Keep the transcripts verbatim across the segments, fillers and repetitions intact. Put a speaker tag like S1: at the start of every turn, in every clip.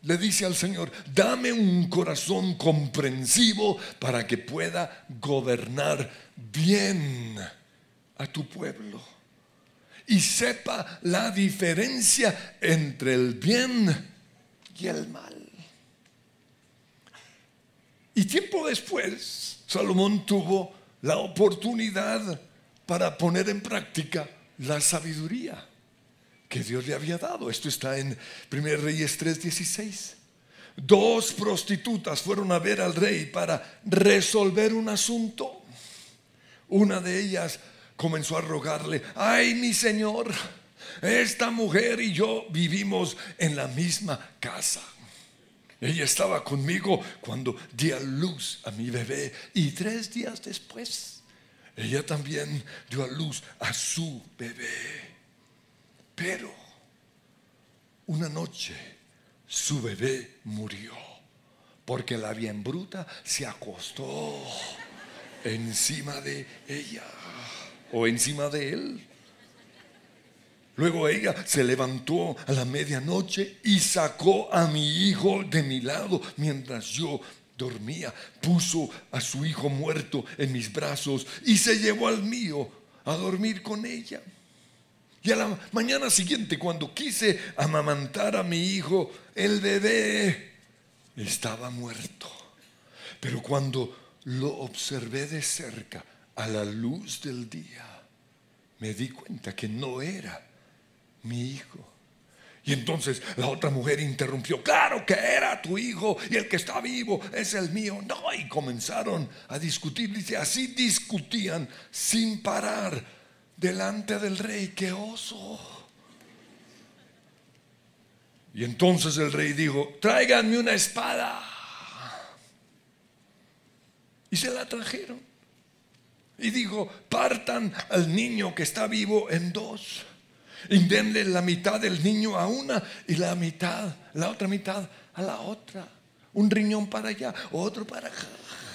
S1: le dice al Señor: dame un corazón comprensivo para que pueda gobernar bien a tu pueblo y sepa la diferencia entre el bien y el mal. Y tiempo después, Salomón tuvo la oportunidad para poner en práctica la sabiduría que Dios le había dado. Esto está en Primera Reyes tres dieciséis. Dos prostitutas fueron a ver al rey para resolver un asunto. Una de ellas comenzó a rogarle: ay, mi señor, esta mujer y yo vivimos en la misma casa. Ella estaba conmigo cuando di a luz a mi bebé, y tres días después ella también dio a luz a su bebé. Pero una noche su bebé murió porque la bien bruta se acostó encima de ella o encima de él. Luego ella se levantó a la medianoche y sacó a mi hijo de mi lado mientras yo dormía. Puso a su hijo muerto en mis brazos y se llevó al mío a dormir con ella. Y a la mañana siguiente, cuando quise amamantar a mi hijo, el bebé estaba muerto. Pero cuando lo observé de cerca a la luz del día, me di cuenta que no era mi hijo. Y entonces la otra mujer interrumpió: claro que era tu hijo, y el que está vivo es el mío. No, y comenzaron a discutir. Dice, así discutían sin parar delante del rey. ¡Qué oso! Y entonces el rey dijo: tráiganme una espada. Y se la trajeron. Y dijo: partan al niño que está vivo en dos, y denle la mitad del niño a una y la mitad, la otra mitad a la otra. Un riñón para allá, otro para acá.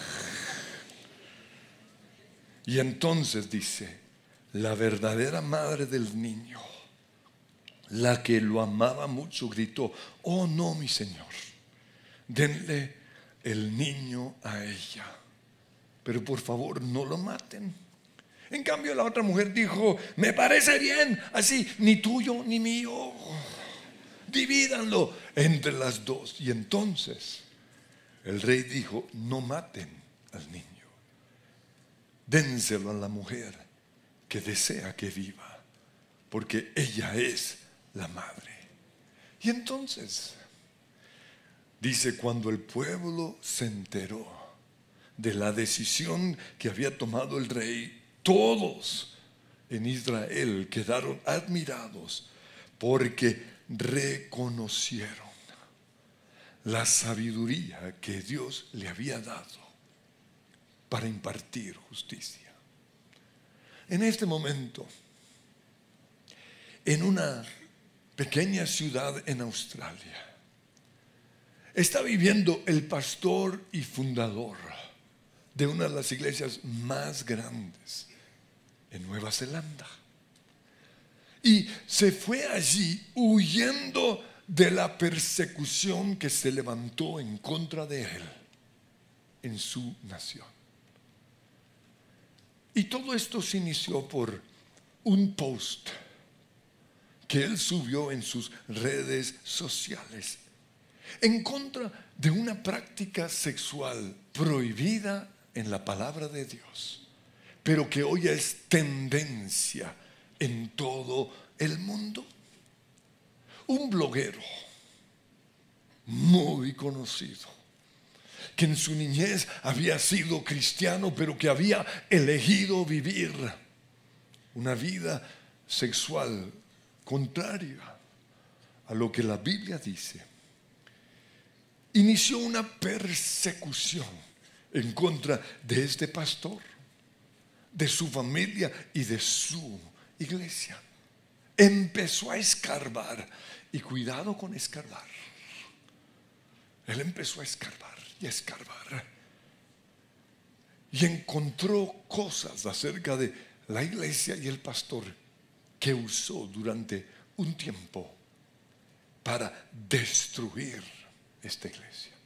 S1: Y entonces dice, la verdadera madre del niño, la que lo amaba mucho, gritó: oh no, mi señor, denle el niño a ella, pero por favor no lo maten. En cambio la otra mujer dijo: me parece bien, así ni tuyo ni mío, divídanlo entre las dos. Y entonces el rey dijo: no maten al niño, dénselo a la mujer que desea que viva, porque ella es la madre. Y entonces dice, cuando el pueblo se enteró de la decisión que había tomado el rey, todos en Israel quedaron admirados porque reconocieron la sabiduría que Dios le había dado para impartir justicia. En este momento, en una pequeña ciudad en Australia, está viviendo el pastor y fundador de una de las iglesias más grandes en Nueva Zelanda. Y se fue allí huyendo de la persecución que se levantó en contra de él en su nación. Y todo esto se inició por un post que él subió en sus redes sociales en contra de una práctica sexual prohibida en la palabra de Dios, pero que hoy es tendencia en todo el mundo. Un bloguero muy conocido, que en su niñez había sido cristiano, pero que había elegido vivir una vida sexual contraria a lo que la Biblia dice, inició una persecución en contra de este pastor, de su familia y de su iglesia. Empezó a escarbar, y cuidado con escarbar. Él empezó a escarbar y a escarbar y encontró cosas acerca de la iglesia y el pastor que usó durante un tiempo para destruir esta iglesia.